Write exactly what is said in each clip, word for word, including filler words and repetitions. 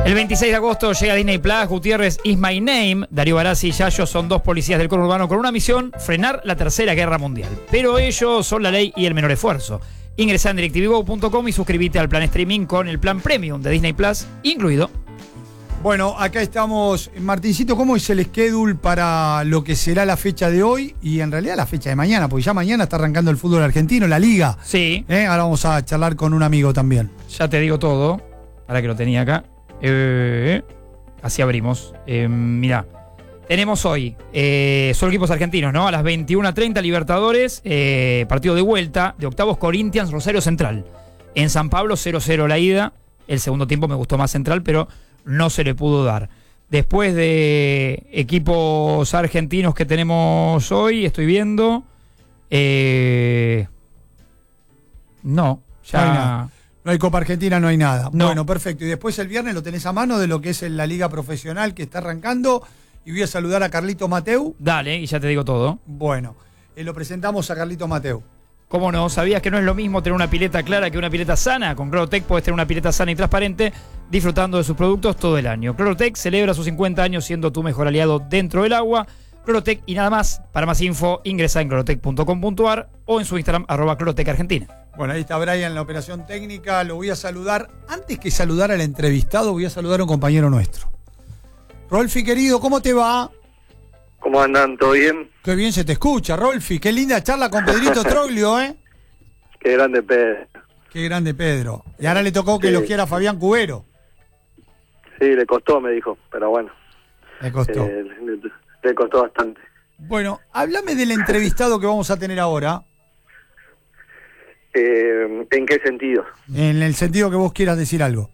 El veintiséis de agosto llega a Disney Plus. Gutiérrez is my name. Darío Barassi y Yayo son dos policías del conurbano con una misión: frenar la tercera guerra mundial. Pero ellos son la ley y el menor esfuerzo. Ingresá en directivigo punto com y suscríbete al plan streaming con el plan premium de Disney Plus incluido. Bueno, acá estamos. Martincito, ¿cómo es el schedule para lo que será la fecha de hoy y en realidad la fecha de mañana? Porque ya mañana está arrancando el fútbol argentino, la liga. Sí. ¿Eh? Ahora vamos a charlar con un amigo también. Ya te digo todo. Ahora que lo tenía acá. Eh, así abrimos. Eh, mirá. Tenemos hoy eh, solo equipos argentinos, ¿no? A las veintiuna treinta Libertadores, eh, partido de vuelta de octavos Corinthians Rosario Central. En San Pablo cero cero la ida. El segundo tiempo me gustó más Central, pero no se le pudo dar. Después de equipos argentinos que tenemos hoy, estoy viendo. Eh, no, ya. No hay nada. No hay Copa Argentina, no hay nada. No. Bueno, perfecto. Y después el viernes lo tenés a mano de lo que es la liga profesional que está arrancando. Y voy a saludar a Carlito Mateu. Dale, y ya te digo todo. Bueno, eh, lo presentamos a Carlito Mateu. ¿Cómo no? ¿Sabías que no es lo mismo tener una pileta clara que una pileta sana? Con Clorotec puedes tener una pileta sana y transparente disfrutando de sus productos todo el año. Clorotec celebra sus cincuenta años siendo tu mejor aliado dentro del agua. Clorotec y nada más. Para más info, ingresa en clorotec punto com punto ar o en su Instagram, arroba Clorotec Argentina. Bueno, ahí está Brian en la operación técnica. Lo voy a saludar. Antes que saludar al entrevistado, voy a saludar a un compañero nuestro. Rolfi, querido, ¿cómo te va? ¿Cómo andan? ¿Todo bien? Qué bien se te escucha, Rolfi. Qué linda charla con Pedrito Troglio, ¿eh? Qué grande Pedro. Qué grande Pedro. Y ahora le tocó que Sí. lo quiera Fabián Cubero. Sí, le costó, me dijo, pero bueno. Le costó. Eh, le, le costó bastante. Bueno, háblame del entrevistado que vamos a tener ahora. Eh, ¿En qué sentido? En el sentido que vos quieras decir algo.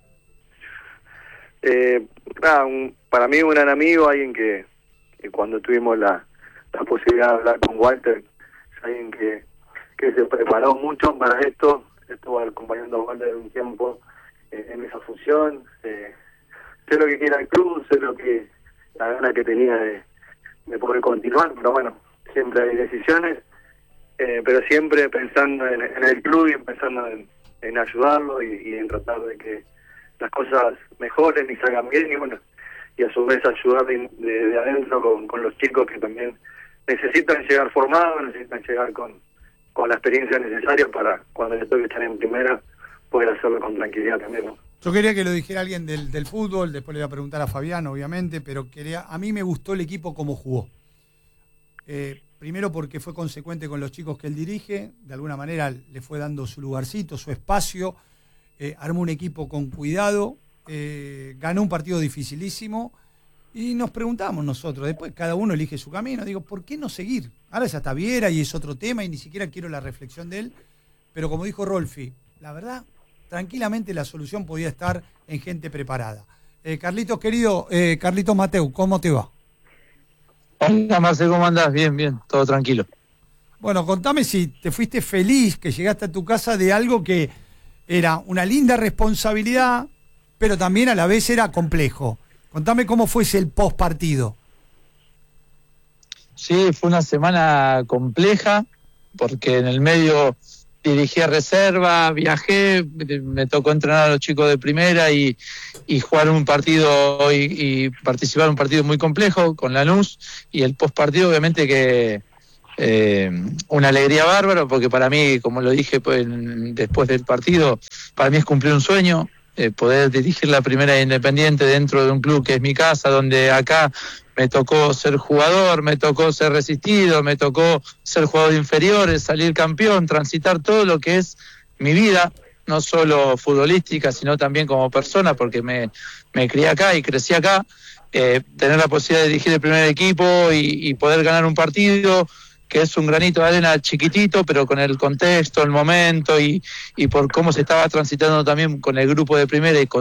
Eh, nada, un, para mí un gran amigo, alguien que, que cuando tuvimos la, la posibilidad de hablar con Walter, alguien que, que se preparó mucho para esto, estuvo acompañando a Walter un tiempo eh, en esa función, eh, sé lo que quiere el club, sé lo que la gana que tenía de, de poder continuar, pero bueno, siempre hay decisiones, eh, pero siempre pensando en, en el club y pensando en, en ayudarlo y, y en tratar de que las cosas mejoren y salgan bien y bueno, y a su vez ayudar de, de, de adentro con, con los chicos que también necesitan llegar formados, necesitan llegar con, con la experiencia necesaria para cuando les toque estar en primera poder hacerlo con tranquilidad también, ¿no? Yo quería que lo dijera alguien del, del fútbol, después le voy a preguntar a Fabián, obviamente, pero quería, a mí me gustó el equipo como jugó. Eh, primero porque fue consecuente con los chicos que él dirige, de alguna manera le fue dando su lugarcito, su espacio, eh, armó un equipo con cuidado, eh, ganó un partido dificilísimo y nos preguntamos nosotros, después cada uno elige su camino, digo, ¿por qué no seguir? Ahora ya está Viera y es otro tema y ni siquiera quiero la reflexión de él, pero como dijo Rolfi, la verdad, tranquilamente la solución podía estar en gente preparada. Eh, Carlitos, querido, eh, Carlitos Mateu, ¿cómo te va? Hola Marcelo, ¿cómo andás? Bien, bien, todo tranquilo. Bueno, contame si te fuiste feliz, que llegaste a tu casa de algo que era una linda responsabilidad, pero también a la vez era complejo. Contame cómo fuese el post partido. Sí, fue una semana compleja, porque en el medio dirigí a reserva, viajé, me tocó entrenar a los chicos de primera y, y jugar un partido y, y participar en un partido muy complejo con Lanús, y el post partido obviamente que eh, una alegría bárbara, porque para mí, como lo dije pues, después del partido, para mí es cumplir un sueño. Eh, poder dirigir la primera Independiente dentro de un club que es mi casa, donde acá me tocó ser jugador, me tocó ser resistido, me tocó ser jugador de inferiores, salir campeón, transitar todo lo que es mi vida, no solo futbolística, sino también como persona, porque me, me crié acá y crecí acá, eh, tener la posibilidad de dirigir el primer equipo y, y poder ganar un partido, que es un granito de arena chiquitito, pero con el contexto, el momento y, y por cómo se estaba transitando también con el grupo de primera y con